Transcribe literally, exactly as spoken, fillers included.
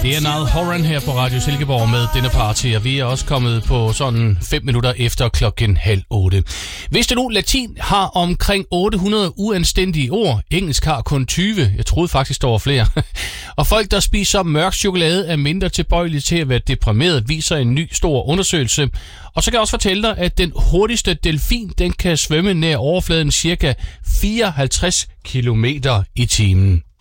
Det er Niall Horan her på Radio Silkeborg med denne party, og vi er også kommet på sådan fem minutter efter klokken halv otte. Vidste du, latin har omkring otte hundrede uanstændige ord. Engelsk har kun tyve. Jeg troede faktisk, der var flere. Og folk, der spiser mørk chokolade, er mindre tilbøjelige til at være deprimeret, viser en ny stor undersøgelse. Og så kan jeg også fortælle dig, at den hurtigste delfin, den kan svømme nær overfladen cirka fireoghalvtreds kilometer i timen.